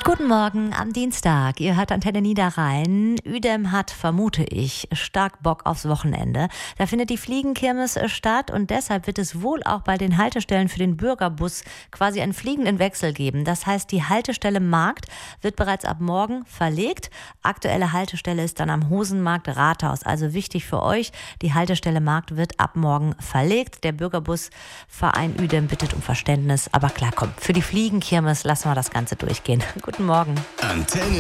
Guten Morgen am Dienstag. Ihr hört Antenne Niederrhein. Uedem hat, vermute ich, stark Bock aufs Wochenende. Da findet die Fliegenkirmes statt und deshalb wird es wohl auch bei den Haltestellen für den Bürgerbus quasi einen fliegenden Wechsel geben. Das heißt, die Haltestelle Markt wird bereits ab morgen verlegt. Aktuelle Haltestelle ist dann am Hosenmarkt Rathaus. Also wichtig für euch, die Haltestelle Markt wird ab morgen verlegt. Der Bürgerbusverein Uedem bittet um Verständnis. Aber klar, komm, für die Fliegenkirmes lassen wir das Ganze durchgehen. Guten Morgen. Antenne